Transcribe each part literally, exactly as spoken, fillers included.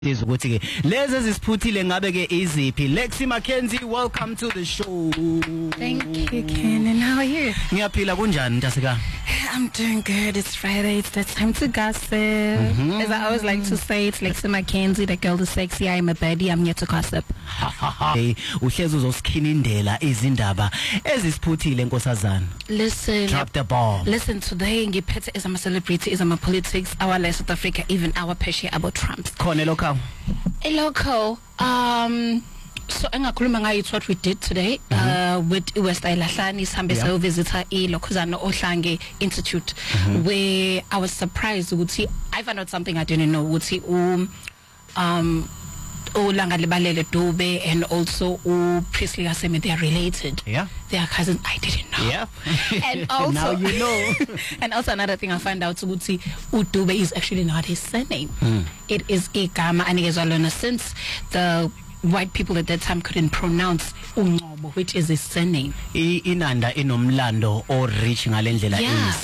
Is ukuthi ke lezi ezisiphuthile ngabe ke iziphi. Lexi Mackenzie, welcome to the show. Thank you, Ken. And how are you? Ngiyaphila kunjani ntasika? I'm doing good. It's Friday. It's the time to gossip. Mm-hmm. As I always like to say, it's Lexi Mackenzie, the girl is sexy. I'm a baddie. I'm here to gossip. Hey, uhlezi uzosikinindela izindaba ezisiphuthile nkosazana. Listen. Drop the ball. Listen, today ngiphethe as I'm a celebrity, as I'm a politics, our life South Africa, even our peshe about Trump. Khona lokho. A local, um, so engakhuluma ngayo it's what we did today, mm-hmm. uh, with West Ilahlani sambe yeah. visitor e Lokhuzana Ohlange Institute, mm-hmm. where I was surprised ukuthi I found out something I didn't know ukuthi um um Olanga Lebalele Dube and also U Priestley Aseme, they are related. Yeah. They are cousins. I didn't know. Yeah. And also now you know. And also another thing I found out ukuthi U Dube is actually not his surname. Mm. It is Igama, and Igezalona, since the white people at that time couldn't pronounce Ungobo, which is his surname. Inanda inomlando or rich ngalendlela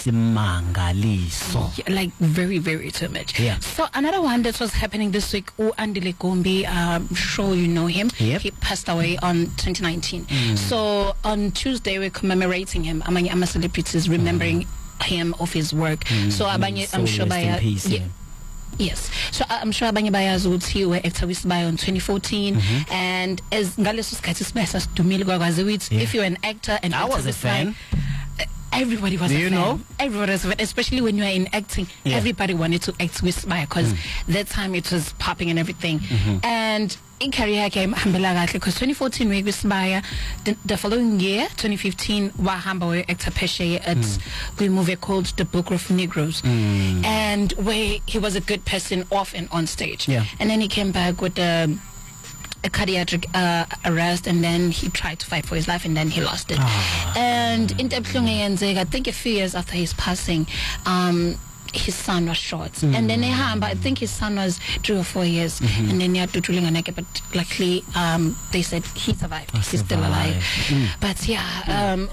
isimangaliso. Yeah, like very, very too much. Yeah. So another one that was happening this week, U Andile Gombi, I'm sure you know him. Yep. He passed away on twenty nineteen. Mm. So on Tuesday we're commemorating him. Among Ama celebrities remembering mm. him of his work. Mm. So abanye, I'm sure by uh, yeah. Yes, so uh, I'm sure abanye bayazi ukuthi we actor Wisibaya on twenty fourteen, mm-hmm. and as ngaleso sikhathi sibasa sidumile kwakwazi ukuthi if you're an actor and I was a fan. Everybody was Do a you fan. know? Everybody was a fan, especially when you are in acting. Yeah. Everybody wanted to act with Spire because mm. that time it was popping and everything. Mm-hmm. And in career came because twenty fourteen we with Spire. The, the following year, twenty fifteen, Wahamba we actor Peshe at mm. a movie called The Book of Negroes, mm. and where he was a good person off and on stage. Yeah. And then he came back with the. A cardiac uh, arrest, and then he tried to fight for his life, and then he lost it. Ah. And in I think a few years after his passing, um, his son was shot, mm. and then I think his son was three or four years, mm-hmm. and then he had to drill a but luckily um, they said he survived. I He's survived. Still alive. Mm. But yeah, um,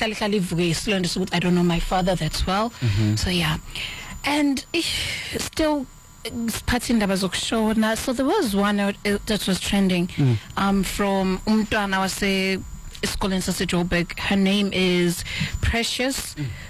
mm. I don't know my father that well, mm-hmm. so yeah, and still. So there was one that was trending mm. um, from Umtwana wase Eskoleni Joburg. Her name is Precious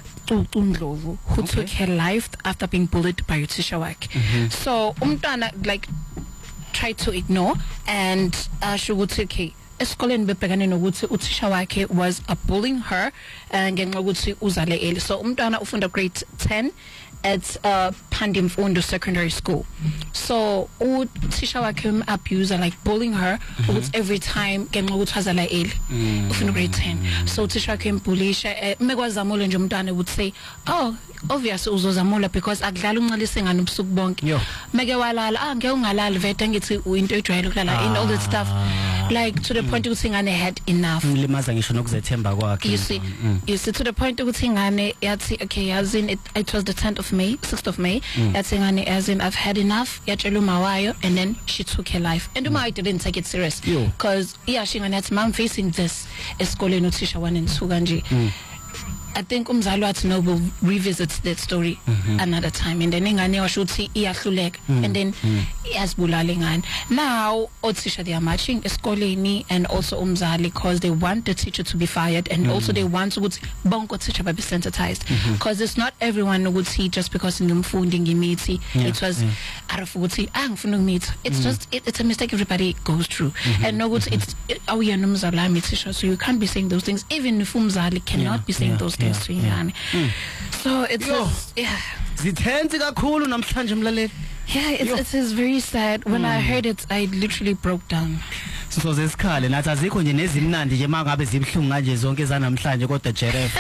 mm. who okay. took her life after being bullied by Utisha Wak. Mm-hmm. So Umtwana like tried to ignore, and uh, she would say, okay, Eskoleni bebhekane nokuthi Utisha wakhe was uh, bullying her and ngenxa ukuthi uzale eli. So Umtwana ufunda grade ten at uh, Pandim Mfundo Secondary School. So Utisha wakhe abuser like bullying her mm-hmm. every time ngenxa ukuthi azala eli ufunda grade ten. So Utisha wakhe mbullisha mekwazamula nje umntwana would say, oh, obviously uzozamula because akudlala unxalise ngani ubusuku bonke. Meke walala ah ngeke ungalali vete ngithi uyinto ejwayele ukulala in all that stuff, like to the point ukuthi ngane had enough. Limaza ngisho nokuzethemba kwakhe. You see, mm. you see to the point ukuthi ngane yathi okay yazini it, it was the tenth of May, sixth of May, mm. yathi ngane yazini I've had enough, yatshela umawayo, and then she took her life. And umawayo didn't take it serious because yeah she ngane yathi I'm facing this esikoleni uthisha one and two kanje. Mm. I think umzali wathi no will revisit that story mm-hmm. another time, and then ingane washo uthi iyahluleka mm. and then mm. iyazibulala ingane. Now othisha they are marching esikoleni and also umzali because they want the teacher to be fired, and mm. also they want ukuthi bonke othisha babe sensitized because mm-hmm. it's not everyone ukuthi just because ngimfundi ngimithi yeah. it was yeah. out of ukuthi ah ngifuna ukumitha. It's mm. just it, it's a mistake everybody goes through mm-hmm. and no ukuthi it's awuyena umzali wami teacher, so you can't be saying those things. Even if umzali cannot yeah. be saying yeah. those things. Yeah, yeah. Mm. So it's just, yeah. Zitenzi kakhulu namhlanje mlaleli. Yeah, it's, it is very sad. When mm. I heard it, I literally broke down. So zesikhale nathi azikho nje nezimnandi nje mangabe zibhlungu kanje zonke zanamhlanje kodwa Jeref.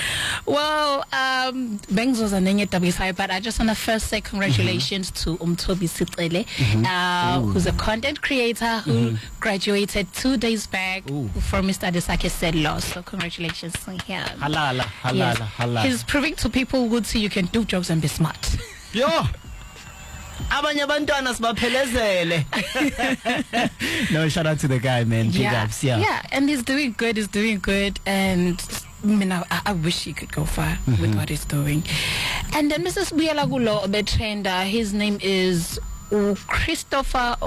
Well, um, bengizoza nenye dabisa, but I just want to first say congratulations mm-hmm. to Umtobi Sicele, mm-hmm. uh, who's a content creator who mm-hmm. graduated two days back Ooh. from Mister Adesake said law. So congratulations to him. Halala, halala, yes. halala. He's proving to people who see you can do jobs and be smart. Yo. Abanye abantwana sibaphelezele. No, shout out to the guy, man. Big yeah. ups, yeah. Yeah, and he's doing good. He's doing good, and I mean, I, I wish he could go far mm-hmm. with what he's doing. And then Missus Buyelagulo Betrenda, his name is u Christopher